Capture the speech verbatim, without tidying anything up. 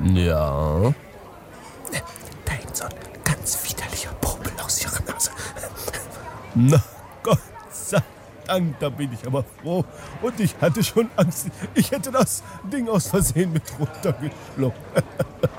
Ja. Da hängt so ein ganz widerlicher Popel aus ihrer Nase. Na, Gott sei Dank, da bin ich aber froh. Und ich hatte schon Angst, ich hätte das Ding aus Versehen mit runtergeschluckt.